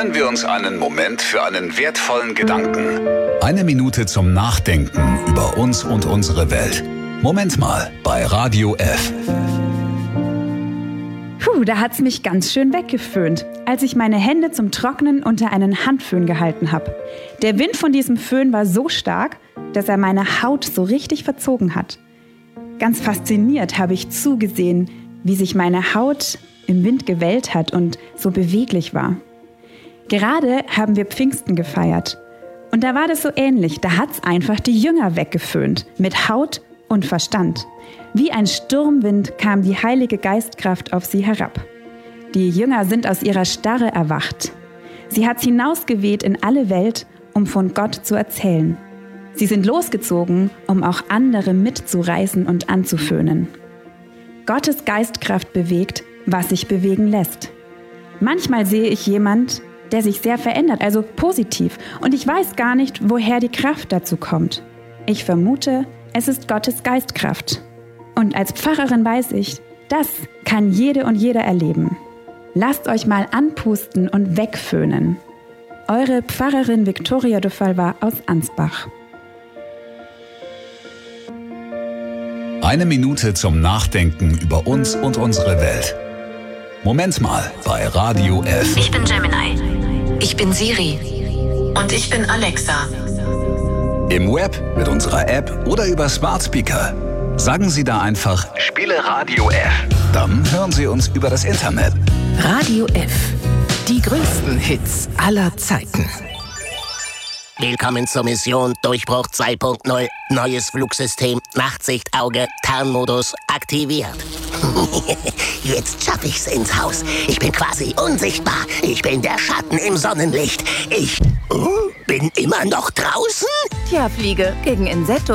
Nehmen wir uns einen Moment für einen wertvollen Gedanken. 1 Minute zum Nachdenken über uns und unsere Welt. Moment mal bei Radio F. Da hat's mich ganz schön weggeföhnt, als ich meine Hände zum Trocknen unter einen Handföhn gehalten habe. Der Wind von diesem Föhn war so stark, dass er meine Haut so richtig verzogen hat. Ganz fasziniert habe ich zugesehen, wie sich meine Haut im Wind gewellt hat und so beweglich war. Gerade haben wir Pfingsten gefeiert. Und da war das so ähnlich. Da hat's einfach die Jünger weggeföhnt. Mit Haut und Verstand. Wie ein Sturmwind kam die Heilige Geistkraft auf sie herab. Die Jünger sind aus ihrer Starre erwacht. Sie hat's hinausgeweht in alle Welt, um von Gott zu erzählen. Sie sind losgezogen, um auch andere mitzureißen und anzuföhnen. Gottes Geistkraft bewegt, was sich bewegen lässt. Manchmal sehe ich jemand, der sich sehr verändert, also positiv. Und ich weiß gar nicht, woher die Kraft dazu kommt. Ich vermute, es ist Gottes Geistkraft. Und als Pfarrerin weiß ich, das kann jede und jeder erleben. Lasst euch mal anpusten und wegföhnen. Eure Pfarrerin Victoria de Valois aus Ansbach. 1 Minute zum Nachdenken über uns und unsere Welt. Moment mal bei Radio F. Ich bin Gemini. Ich bin Siri. Und ich bin Alexa. Im Web, mit unserer App oder über Smart Speaker. Sagen Sie da einfach Spiele Radio F. Dann hören Sie uns über das Internet. Radio F. Die größten Hits aller Zeiten. Willkommen zur Mission Durchbruch 2.0. Neues Flugsystem, Nachtsichtauge, Tarnmodus aktiviert. Jetzt schaffe ich's ins Haus. Ich bin quasi unsichtbar. Ich bin der Schatten im Sonnenlicht. Ich bin immer noch draußen? Tja, Fliege, gegen Insetto